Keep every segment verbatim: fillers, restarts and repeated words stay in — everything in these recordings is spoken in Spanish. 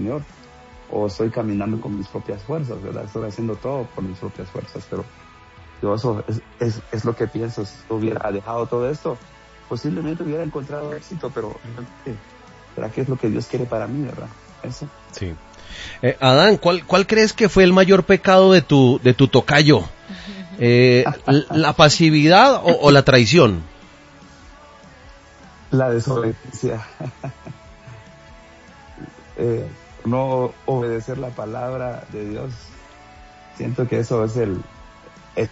Señor, o estoy caminando con mis propias fuerzas, ¿verdad? Estoy haciendo todo por mis propias fuerzas, pero yo eso es, es, es lo que pienso. Si hubiera dejado todo esto, posiblemente hubiera encontrado éxito, pero ¿será que es lo que Dios quiere para mí, verdad? Eso. Sí. Eh, Adán, ¿cuál, ¿cuál crees que fue el mayor pecado de tu, de tu tocayo? Eh, ¿La pasividad o, o la traición? La desobediencia. eh, no obedecer la palabra de Dios. Siento que eso es el... Es,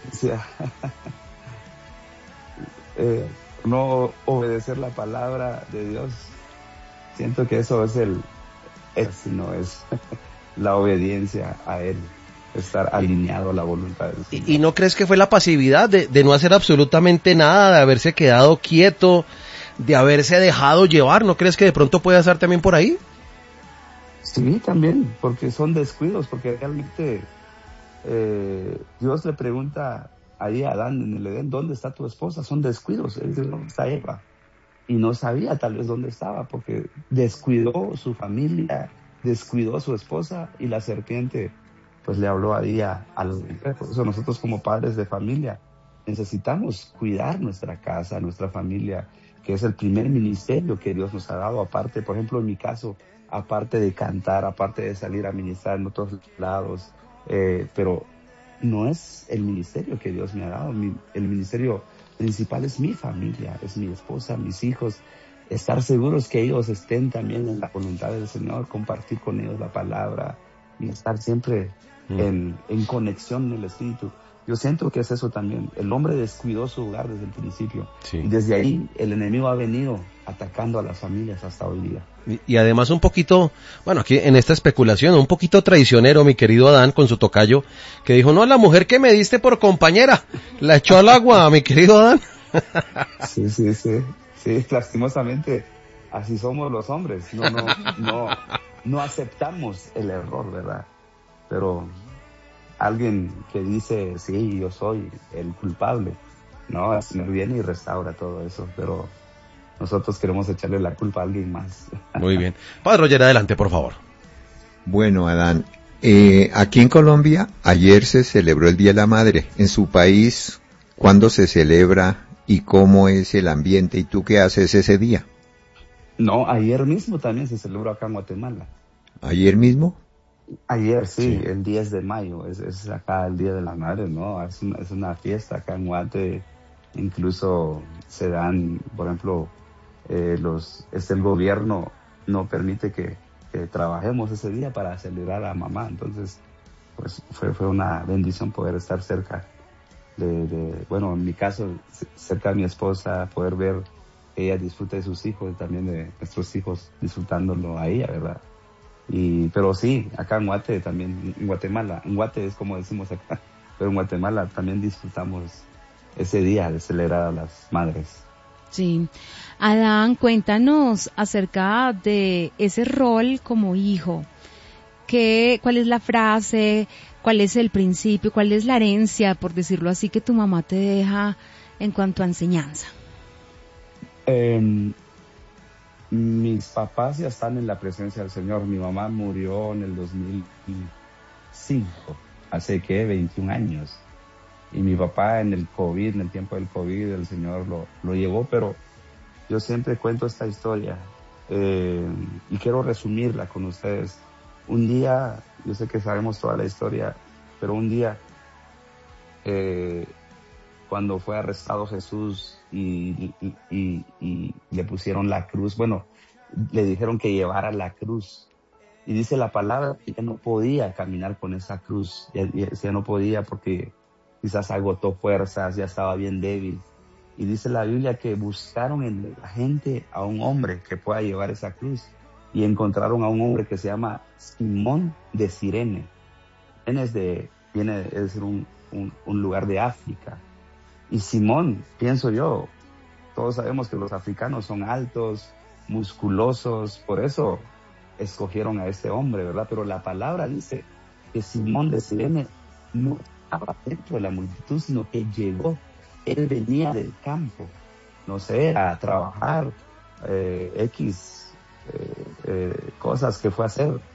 eh, no obedecer la palabra de Dios. Siento que eso es el... Es, sino es la obediencia a Él. Estar alineado a la voluntad del Señor. ¿Y, y no crees que fue la pasividad de, de no hacer absolutamente nada, de haberse quedado quieto, de haberse dejado llevar? ¿No crees que de pronto puede estar también por ahí? Sí, también, porque son descuidos, porque realmente eh, Dios le pregunta ahí a Adán en el Edén, ¿dónde está tu esposa? Son descuidos. Él dice, ¿dónde está Eva? Y no sabía tal vez dónde estaba, porque descuidó su familia, descuidó a su esposa, y la serpiente pues le habló ahí a, a los mujeres. Por eso nosotros como padres de familia necesitamos cuidar nuestra casa, nuestra familia, que es el primer ministerio que Dios nos ha dado. Aparte, por ejemplo, en mi caso, aparte de cantar, aparte de salir a ministrar en otros lados, eh, pero no es el ministerio que Dios me ha dado. Mi, el ministerio principal es mi familia, es mi esposa, mis hijos. Estar seguros que ellos estén también en la voluntad del Señor, compartir con ellos la palabra y estar siempre mm. en, en conexión en el Espíritu. Yo siento que es eso también. El hombre descuidó su hogar desde el principio. Sí. Y desde ahí el enemigo ha venido atacando a las familias hasta hoy día. Y, y además un poquito, bueno, aquí en esta especulación, un poquito traicionero, mi querido Adán, con su tocayo, que dijo, no, la mujer que me diste por compañera, la echó al agua, mi querido Adán. Sí, sí, sí. Sí, lastimosamente, así somos los hombres. No, no, no, no aceptamos el error, ¿verdad? Pero alguien que dice, sí, yo soy el culpable, no, el Señor viene y restaura todo eso, pero nosotros queremos echarle la culpa a alguien más. Muy bien. Padre Roger, adelante, por favor. Bueno, Adán, eh, aquí en Colombia, ayer se celebró el Día de la Madre. En su país, ¿cuándo se celebra y cómo es el ambiente? ¿Y tú qué haces ese día? No, ayer mismo también se celebró acá en Guatemala. ¿Ayer mismo? Ayer, sí, sí. El diez de mayo, es, es acá el Día de la Madre, ¿no? Es una, es una fiesta acá en Guate. Incluso se dan, por ejemplo, eh, los, es el gobierno no permite que, que trabajemos ese día para celebrar a mamá. Entonces, pues fue, fue una bendición poder estar cerca de, de, bueno, en mi caso, cerca de mi esposa, poder ver que ella disfruta de sus hijos y también de nuestros hijos disfrutándolo a ella, ¿verdad? Y, pero sí, acá en Guate también, en Guatemala, en Guate es como decimos acá, pero en Guatemala también disfrutamos ese día de celebrar a las madres. Sí. Adán, cuéntanos acerca de ese rol como hijo. ¿Qué, cuál es la frase, cuál es el principio, cuál es la herencia, por decirlo así, que tu mamá te deja en cuanto a enseñanza? Eh, mis papás ya están en la presencia del Señor. Mi mamá murió en el dos mil cinco, hace que veintiún años. Y mi papá en el COVID, en el tiempo del COVID, el Señor lo, lo llevó, pero yo siempre cuento esta historia eh, y quiero resumirla con ustedes. Un día, yo sé que sabemos toda la historia, pero un día, eh, cuando fue arrestado Jesús y, y, y, y le pusieron la cruz, bueno, le dijeron que llevara la cruz. Y dice la palabra que ya no podía caminar con esa cruz, ya, ya, ya no podía porque quizás agotó fuerzas, ya estaba bien débil. Y dice la Biblia que buscaron en la gente a un hombre que pueda llevar esa cruz. Y encontraron a un hombre que se llama Simón de Cirene. Es de, viene de decir un, un, un lugar de África. Y Simón, pienso yo, todos sabemos que los africanos son altos, musculosos, por eso escogieron a este hombre, ¿verdad? Pero la palabra dice que Simón de Cirene no estaba dentro de la multitud, sino que llegó. Él venía del campo, no sé, a trabajar, eh, X eh, eh, cosas que fue a hacer.